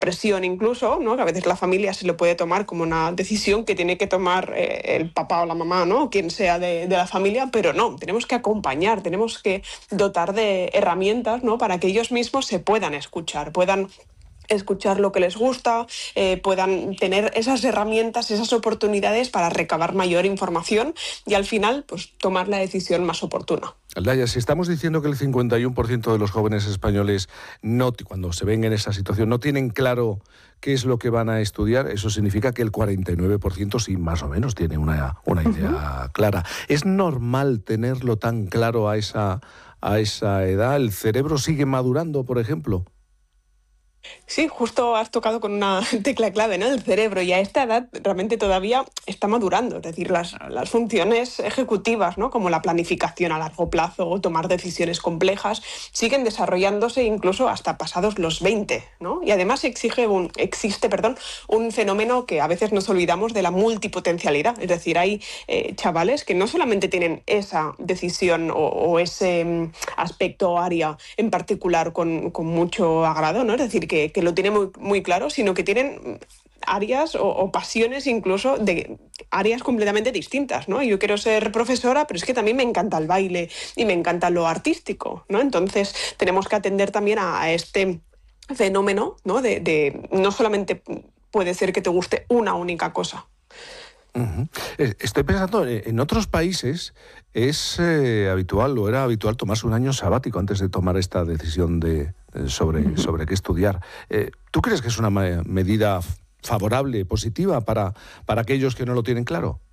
presión incluso, ¿no? Que a veces la familia se lo puede tomar como una decisión que tiene que tomar el papá o la mamá, ¿no? Quien sea de la familia, pero no, tenemos que acompañar, tenemos que dotar de herramientas, ¿no? Para que ellos mismos se puedan escuchar lo que les gusta, puedan tener esas herramientas, esas oportunidades para recabar mayor información y al final pues tomar la decisión más oportuna. Aldaya, si estamos diciendo que el 51% de los jóvenes españoles cuando se ven en esa situación no tienen claro qué es lo que van a estudiar, eso significa que el 49% sí más o menos tiene una idea clara. ¿Es normal tenerlo tan claro a esa edad? ¿El cerebro sigue madurando, por ejemplo? Sí, justo has tocado con una tecla clave, ¿no? El cerebro, y a esta edad realmente todavía está madurando, es decir, las funciones ejecutivas, ¿no? Como la planificación a largo plazo o tomar decisiones complejas, siguen desarrollándose incluso hasta pasados los 20, ¿no? Y además existe un fenómeno que a veces nos olvidamos de la multipotencialidad, es decir, hay chavales que no solamente tienen esa decisión o ese aspecto o área en particular con mucho agrado, ¿no? Es decir, que lo tienen muy, muy claro, sino que tienen áreas o pasiones incluso de áreas completamente distintas, ¿no? Yo quiero ser profesora, pero es que también me encanta el baile y me encanta lo artístico, ¿no? Entonces tenemos que atender también a este fenómeno, ¿no? De no solamente puede ser que te guste una única cosa. Uh-huh. Estoy pensando, en otros países es habitual, o era habitual, tomarse un año sabático antes de tomar esta decisión sobre qué estudiar. ¿Tú crees que es una medida favorable, positiva para aquellos que no lo tienen claro?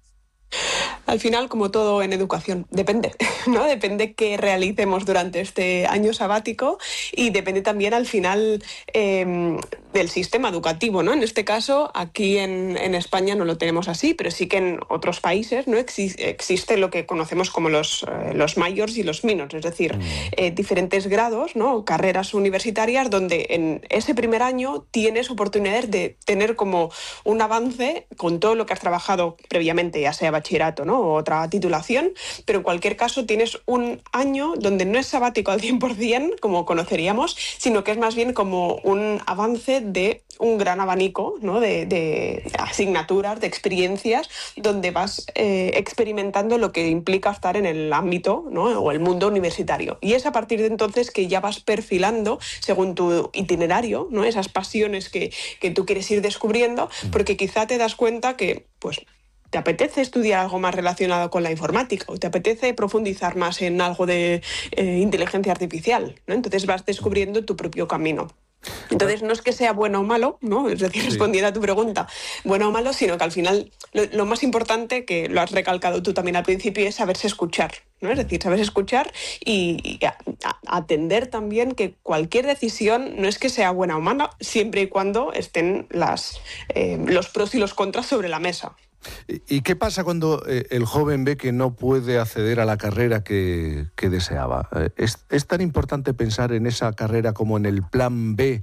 Al final, como todo en educación, depende, ¿no? Depende qué realicemos durante este año sabático y depende también al final del sistema educativo, ¿no? En este caso, aquí en España no lo tenemos así, pero sí que en otros países, ¿no? Existe lo que conocemos como los majors y los minors, es decir, diferentes grados, ¿no? Carreras universitarias donde en ese primer año tienes oportunidades de tener como un avance con todo lo que has trabajado previamente, ya sea bachillerato, ¿no? O otra titulación, pero en cualquier caso tienes un año donde no es sabático al 100%, como conoceríamos, sino que es más bien como un avance de un gran abanico, ¿no? de asignaturas, de experiencias, donde vas experimentando lo que implica estar en el ámbito, ¿no? O el mundo universitario. Y es a partir de entonces que ya vas perfilando, según tu itinerario, ¿no? Esas pasiones que tú quieres ir descubriendo, porque quizá te das cuenta que, pues, ¿te apetece estudiar algo más relacionado con la informática o te apetece profundizar más en algo de inteligencia artificial, ¿no? Entonces vas descubriendo tu propio camino. Entonces no es que sea bueno o malo, ¿no? Es decir, respondiendo a tu pregunta, bueno o malo, sino que al final lo más importante, que lo has recalcado tú también al principio, es saberse escuchar, ¿no? Es decir, saberse escuchar y atender también que cualquier decisión no es que sea buena o mala, siempre y cuando estén los pros y los contras sobre la mesa. ¿Y qué pasa cuando el joven ve que no puede acceder a la carrera que deseaba? ¿Es tan importante pensar en esa carrera como en el plan B,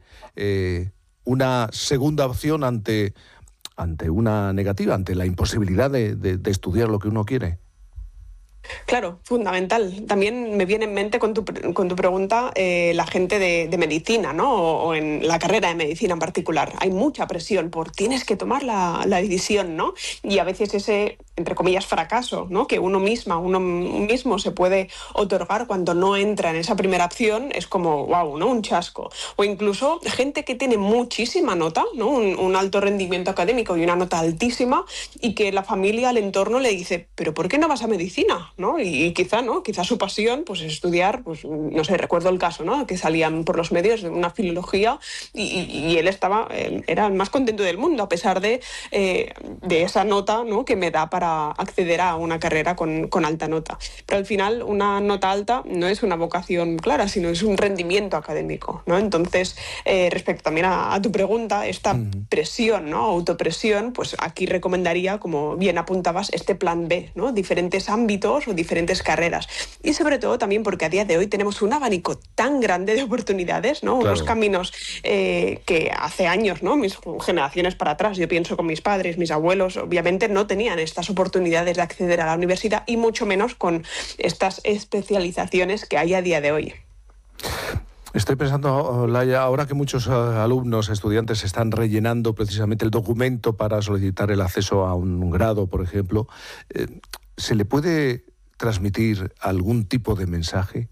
una segunda opción ante una negativa, ante la imposibilidad de estudiar lo que uno quiere? Claro, fundamental. También me viene en mente con tu pregunta la gente de medicina, ¿no? O en la carrera de medicina en particular. Hay mucha presión por tienes que tomar la decisión, ¿no? Y a veces ese, entre comillas, fracaso, ¿no? Que uno mismo se puede otorgar cuando no entra en esa primera opción es como, wow, ¿no? Un chasco. O incluso gente que tiene muchísima nota, ¿no? Un alto rendimiento académico y una nota altísima y que la familia, el entorno le dice, ¿pero por qué no vas a medicina? ¿No? Y quizá su pasión pues, es estudiar, pues, no sé, recuerdo el caso, ¿no? Que salían por los medios de una filología y él era el más contento del mundo, a pesar de esa nota, ¿no? Que me da para acceder a una carrera con alta nota. Pero al final una nota alta no es una vocación clara, sino es un rendimiento académico, ¿no? Entonces, respecto también a tu pregunta, esta presión, ¿no? Autopresión, pues aquí recomendaría, como bien apuntabas, este plan B, ¿no? Diferentes ámbitos o diferentes carreras. Y sobre todo también porque a día de hoy tenemos un abanico tan grande de oportunidades, ¿no? Claro. Unos caminos que hace años, ¿no? Mis generaciones para atrás, yo pienso con mis padres, mis abuelos, obviamente no tenían estas oportunidades de acceder a la universidad y mucho menos con estas especializaciones que hay a día de hoy. Estoy pensando, Laia, ahora que muchos alumnos, estudiantes están rellenando precisamente el documento para solicitar el acceso a un grado, por ejemplo, ¿se le puede transmitir algún tipo de mensaje?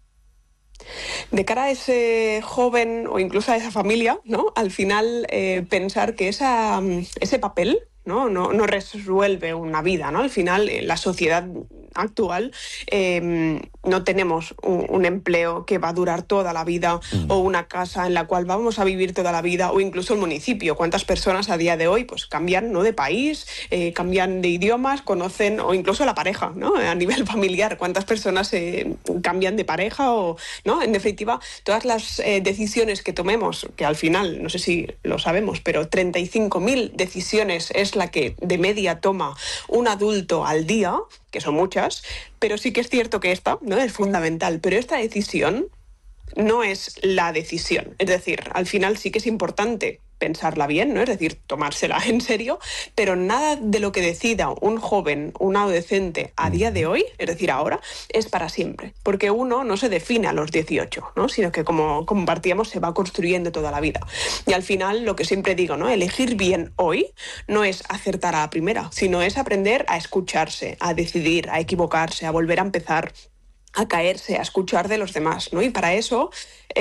De cara a ese joven o incluso a esa familia, ¿no? Al final pensar que ese papel no resuelve una vida, ¿no? Al final, en la sociedad actual no tenemos un empleo que va a durar toda la vida o una casa en la cual vamos a vivir toda la vida o incluso el municipio. ¿Cuántas personas a día de hoy pues cambian, ¿no?, de país, cambian de idiomas, conocen o incluso la pareja, ¿no?, a nivel familiar? ¿Cuántas personas cambian de pareja o, ¿no? En definitiva, todas las decisiones que tomemos, que al final, no sé si lo sabemos, pero 35.000 decisiones es la que de media toma un adulto al día, que son muchas, pero sí que es cierto que esta, ¿no?, es fundamental. Pero esta decisión no es la decisión. Es decir, al final sí que es importante pensarla bien, ¿no? Es decir, tomársela en serio, pero nada de lo que decida un joven, un adolescente a día de hoy, es decir, ahora, es para siempre. Porque uno no se define a los 18, ¿no?, sino que, como compartíamos, se va construyendo toda la vida. Y al final, lo que siempre digo, ¿no?, elegir bien hoy no es acertar a la primera, sino es aprender a escucharse, a decidir, a equivocarse, a volver a empezar, a caerse, a escuchar de los demás, ¿no? Y para eso,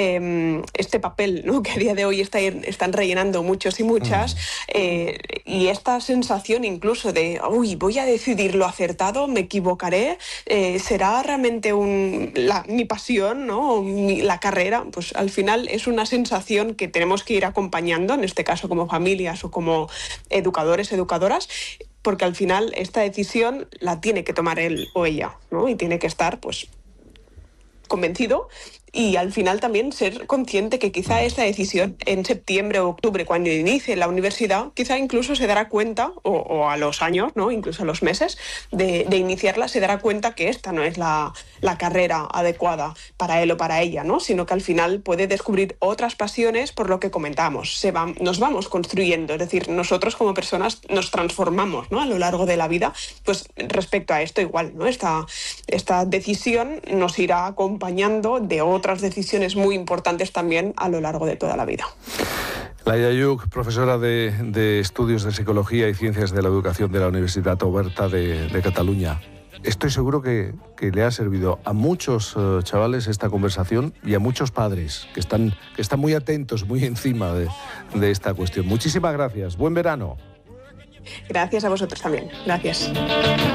este papel, ¿no?, que a día de hoy están rellenando muchos y muchas, y esta sensación incluso de, uy, voy a decidir lo acertado, me equivocaré, ¿será realmente mi pasión, ¿no?, o la carrera? Pues al final es una sensación que tenemos que ir acompañando, en este caso como familias o como educadores, educadoras, porque al final esta decisión la tiene que tomar él o ella, ¿no? Y tiene que estar, pues, convencido, y al final también ser consciente que quizá esta decisión en septiembre o octubre, cuando inicie la universidad, quizá incluso se dará cuenta, o a los años, ¿no?, incluso a los meses de iniciarla, se dará cuenta que esta no es la carrera adecuada para él o para ella, ¿no?, sino que al final puede descubrir otras pasiones, por lo que comentamos. Nos vamos construyendo, es decir, nosotros como personas nos transformamos, ¿no?, a lo largo de la vida. Pues respecto a esto igual, ¿no?, esta decisión nos irá acompañando de otras decisiones muy importantes también a lo largo de toda la vida. Laia Lluch, profesora de Estudios de Psicología y Ciencias de la Educación de la Universitat Oberta de Cataluña. Estoy seguro que le ha servido a muchos chavales esta conversación y a muchos padres que están muy atentos, muy encima de esta cuestión. Muchísimas gracias. Buen verano. Gracias a vosotros también. Gracias.